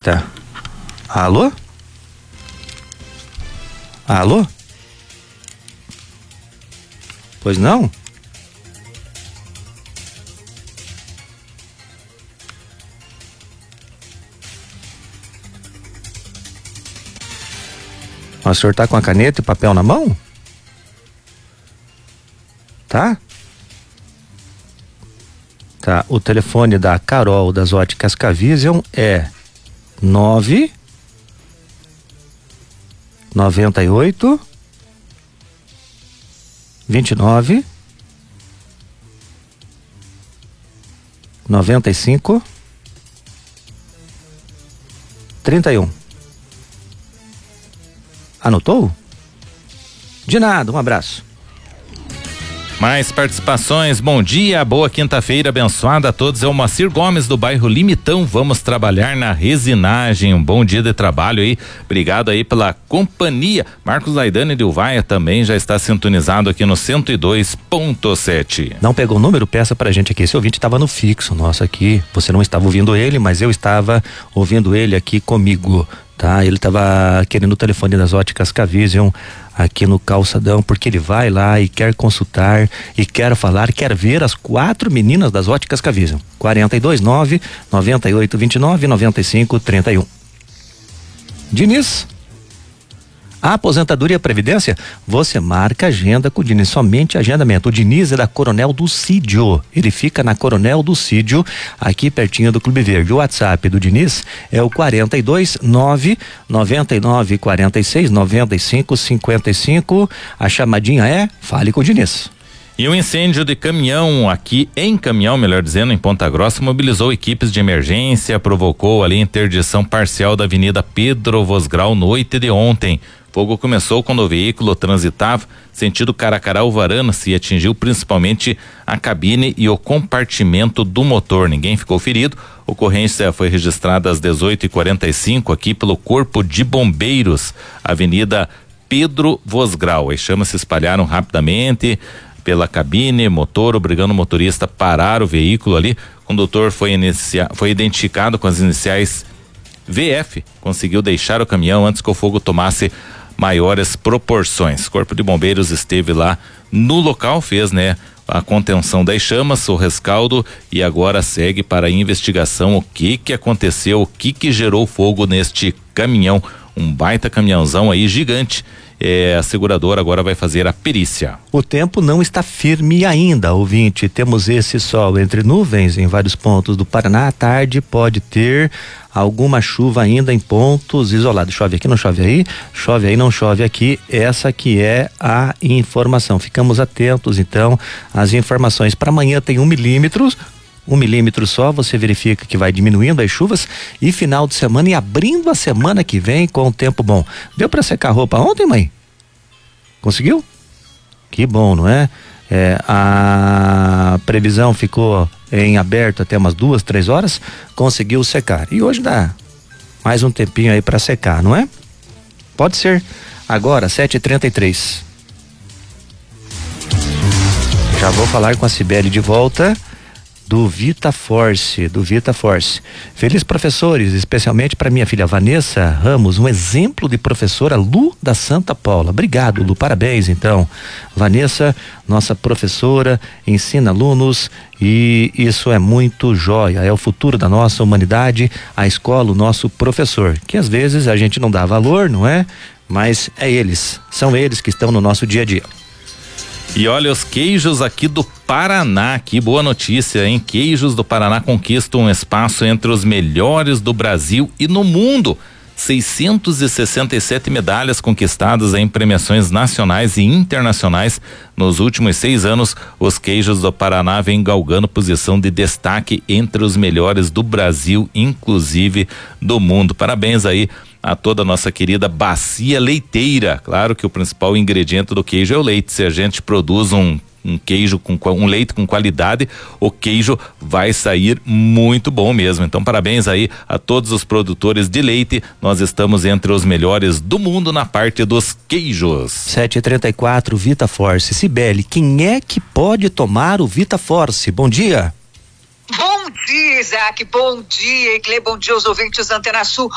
Tá. Alô? Alô? Pois não? O senhor tá com a caneta e papel na mão? Tá? Tá, o telefone da Carol das Óticas K-Vision é 998 29 95 31. Anotou? De nada, um abraço. Mais participações, bom dia, boa quinta-feira abençoada a todos, é o Moacir Gomes do bairro Limitão, vamos trabalhar na resinagem, um bom dia de trabalho aí, obrigado aí pela companhia. Marcos Laidane de Uvaia também já está sintonizado aqui no 102.7. Não pegou o número? Peça pra gente aqui, esse ouvinte estava no fixo nosso aqui, você não estava ouvindo ele, mas eu estava ouvindo ele aqui comigo, tá? Ele estava querendo o telefone das Óticas K-Vision aqui no calçadão, porque ele vai lá e quer consultar e quer falar, quer ver as 4 meninas das Óticas K-Vision. 429 9829 9531. Diniz, a aposentadoria e a previdência, você marca agenda com o Diniz, somente agendamento. O Diniz é da Coronel Dulcídio, ele fica na Coronel Dulcídio, aqui pertinho do Clube Verde. O WhatsApp do Diniz é o 429 99 46 95 55. A chamadinha é Fale com o Diniz. E o incêndio de caminhão aqui em caminhão, melhor dizendo, em Ponta Grossa, mobilizou equipes de emergência, provocou ali interdição parcial da Avenida Pedro Vosgrau noite de ontem. Fogo começou quando o veículo transitava sentido Caracaral-Varanas e atingiu principalmente a cabine e o compartimento do motor. Ninguém ficou ferido. Ocorrência foi registrada às 18h45 aqui pelo Corpo de Bombeiros, Avenida Pedro Vosgrau. As chamas se espalharam rapidamente pela cabine, motor, obrigando o motorista a parar o veículo ali. O condutor foi identificado com as iniciais VF, conseguiu deixar o caminhão antes que o fogo tomasse maiores proporções. O Corpo de Bombeiros esteve lá no local, fez, a contenção das chamas, o rescaldo, e agora segue para a investigação o que aconteceu, o que gerou fogo neste caminhão, um baita caminhãozão aí gigante. A seguradora agora vai fazer a perícia. O tempo não está firme ainda, ouvinte. Temos esse sol entre nuvens em vários pontos do Paraná. À tarde pode ter alguma chuva ainda em pontos isolados. Chove aqui, não chove aí? Chove aí, não chove aqui. Essa que é a informação. Ficamos atentos, então, às informações. Para amanhã tem 1 milímetro. 1 milímetro só, você verifica que vai diminuindo as chuvas e final de semana e abrindo a semana que vem com o tempo bom. Deu para secar a roupa ontem, mãe? Conseguiu? Que bom, não é? A previsão ficou em aberto até umas 2, 3 horas, conseguiu secar. E hoje dá mais um tempinho aí para secar, não é? Pode ser. Agora, 7h33. Já vou falar com a Cibele de volta. Do Vita Force. Feliz professores, especialmente para minha filha Vanessa Ramos, um exemplo de professora, Lu da Santa Paula. Obrigado, Lu, parabéns então. Vanessa, nossa professora, ensina alunos e isso é muito jóia, é o futuro da nossa humanidade, a escola, o nosso professor, que às vezes a gente não dá valor, não é? Mas são eles que estão no nosso dia a dia. E olha, os queijos aqui do Paraná, que boa notícia, hein? Queijos do Paraná conquistam um espaço entre os melhores do Brasil e no mundo. 667 medalhas conquistadas em premiações nacionais e internacionais. Nos últimos 6 anos, os queijos do Paraná vêm galgando posição de destaque entre os melhores do Brasil, inclusive do mundo. Parabéns aí a toda a nossa querida bacia leiteira. Claro que o principal ingrediente do queijo é o leite. Se a gente produz um queijo um leite com qualidade, o queijo vai sair muito bom mesmo. Então parabéns aí a todos os produtores de leite. Nós estamos entre os melhores do mundo na parte dos queijos. 7h34, Vita Force. Cibele, quem é que pode tomar o Vita Force? Bom dia. Bom dia, Isaac, bom dia, Icle, bom dia aos ouvintes da Antena Sul.